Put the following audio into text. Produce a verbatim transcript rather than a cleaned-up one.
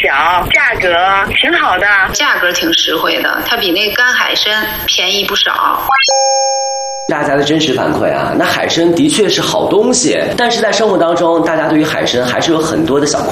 小，价格挺好的， 价格挺实惠的，它比那个干海参便宜不少。 大家的真实反馈啊，那海参的确是好东西，但是在生活当中，大家对于海参还是有很多的小